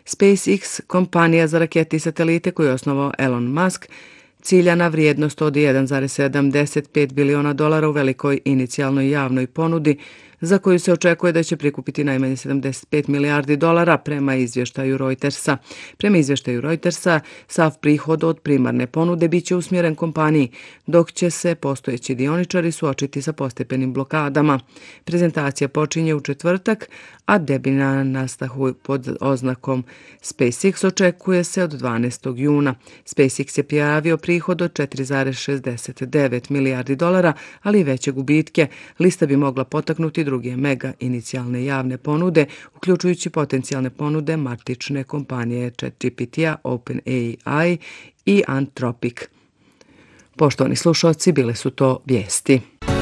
SpaceX, kompanija za rakete i satelite koju je osnovao Elon Musk, cilja na vrijednost od $1,75 biliona u velikoj inicijalnoj javnoj ponudi, za koju se očekuje da će prikupiti najmanje $75 milijardi prema izvještaju Reutersa. Prema izvještaju Reutersa, sav prihod od primarne ponude biće usmjeren kompaniji, dok će se postojeći dioničari suočiti sa postepenim blokadama. Prezentacija počinje u četvrtak, a debina nastahu pod oznakom SpaceX očekuje se od 12. juna. SpaceX je prijavio prihod od $4,69 milijardi, ali i veće gubitke. Lista bi mogla potaknuti druge mega inicijalne javne ponude, uključujući potencijalne ponude matične kompanije ChatGPT-a, OpenAI i Anthropic. Poštovani slušalci, bile su to vijesti.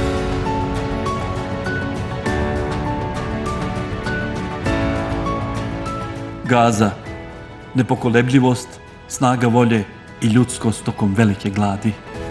Gaza, nepokolebljivost, snaga volje i ljudskost tokom velike gladi.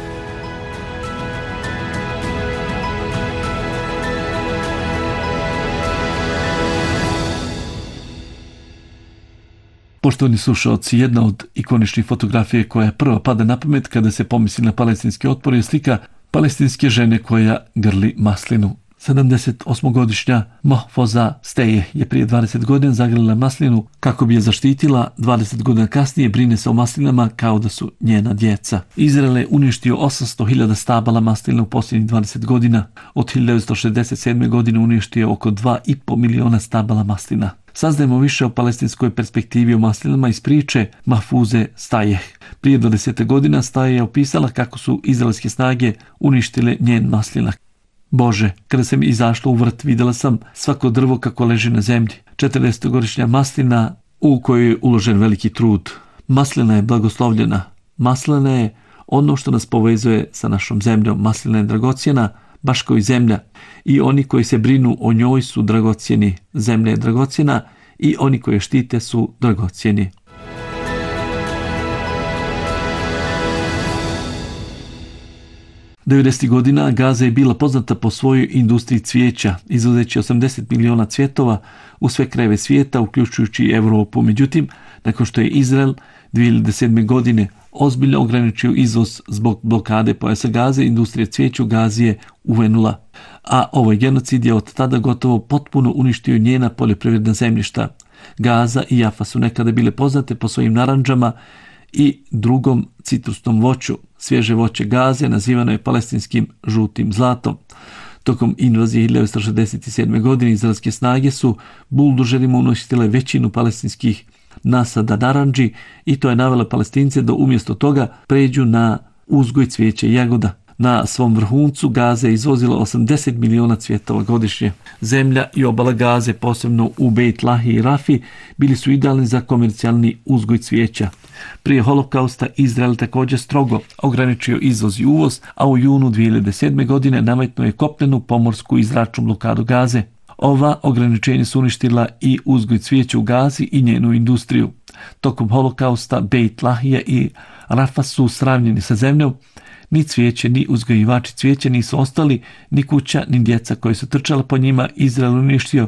Poštovani slušalci, jedna od ikoničnih fotografije koja prva pada na pamet kada se pomisli na palestinski otpor je slika palestinske žene koja grli maslinu. 78-godišnja Mahfoza Steje je prije 20 godina zagrlila maslinu kako bi je zaštitila. 20 godina kasnije brine se o maslinama kao da su njena djeca. Izrael je uništio 800.000 stabala maslina u posljednjih 20 godina. Od 1967. godine uništio oko 2,5 miliona stabala maslina. Saznajemo više o palestinskoj perspektivi o maslinama iz priče Mahfuze Stajeh. Prije 20 godina Stajeh je opisala kako su izraelske snage uništile njen maslinak. Bože, kada sam izašla u vrt, vidjela sam svako drvo kako leži na zemlji. 40-godišnja maslina u kojoj je uložen veliki trud. Maslina je blagoslovljena. Maslina je ono što nas povezuje sa našom zemljom. Maslina je dragocjena, baš kao i zemlja. I oni koji se brinu o njoj su dragocjeni. Zemlja je dragocjena i oni koji je štite su dragocjeni. '90. godina Gaza je bila poznata po svojoj industriji cvijeća, izvozeći 80 miliona cvjetova u sve krajeve svijeta, uključujući i Europu. Međutim, nakon što je Izrael 2007. godine ozbiljno ograničio izvoz zbog blokade pojasa Gaze, industrija cvijeća u Gazi je uvenula. A ovaj genocid je od tada gotovo potpuno uništio njena poljoprivredna zemljišta. Gaza i Jafa su nekada bile poznate po svojim narandžama i drugom citrusnom voću. Svježe voće Gaze nazivano je palestinskim žutim zlatom. Tokom invazije 1967. godine izraelske snage su buldožerima uništile većinu palestinskih nasada narandži i to je navelo Palestince da umjesto toga pređu na uzgoj cvijeća i jagoda. Na svom vrhuncu Gaza je izvozila 80 miliona cvjetova godišnje. Zemlja i obala Gaze, posebno u Beit Lahi i Rafi, bili su idealni za komercijalni uzgoj cvijeća. Prije holokausta Izrael također strogo ograničio izvoz i uvoz, a u junu 2007. godine nametnuo je kopnenu, pomorsku i zračnu blokadu Gaze. Ova ograničenja su uništila i uzgoj cvijeća u Gazi i njenu industriju. Tokom holokausta Beit Lahija i Rafa su sravnjeni sa zemljom. Ni cvijeće, ni uzgajivači cvijeća nisu ostali, ni kuća, ni djeca koji su trčala po njima. Izrael uništio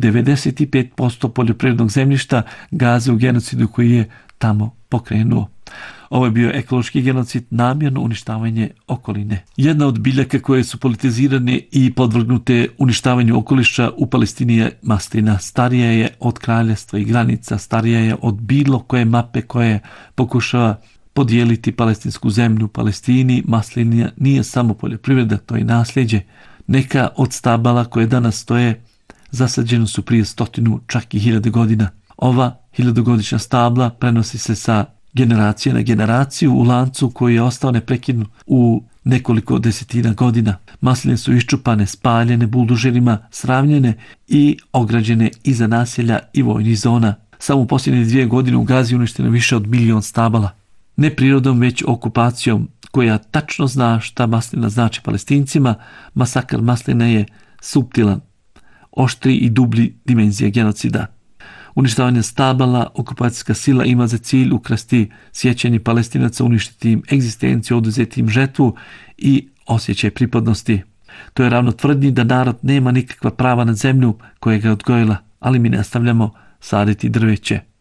95% poljoprivrednog zemljišta Gaze u genocidu koji je tamo pokrenuo. Ovo je bio ekološki genocid, namjerno uništavanje okoline. Jedna od biljaka koje su politizirane i podvrgnute uništavanju okoliša u Palestini je maslina. Starija je od kraljevstva i granica, starija je od bilo koje mape koje pokušava podijeliti palestinsku zemlju. U Palestini maslina nije samo poljoprivreda, to je nasljeđe. Neka od stabala koje danas stoje zasađene su prije 100, čak i 1000 godina. Ova 1000-godišnja stabla prenosi se sa generacije na generaciju u lancu koji je ostao neprekidno u nekoliko desetina godina. Masline su iščupane, spaljene buldožerima, sravnjene i ograđene iza naselja i vojnih zona. Samo u posljednje 2 godine u Gazi uništeno više od 1 milion stabala. Ne prirodom, već okupacijom koja tačno zna šta maslina znači Palestincima, masakr masline je suptilan, oštri i dublji dimenzija genocida. Uništavanje stabala, okupacijska sila ima za cilj ukrasti sjećanje Palestinaca, uništiti im egzistenciju, oduzeti im žetvu i osjećaj pripadnosti. To je ravno tvrdnji da narod nema nikakva prava na zemlju koja ga je odgojila, ali mi nastavljamo saditi drveće.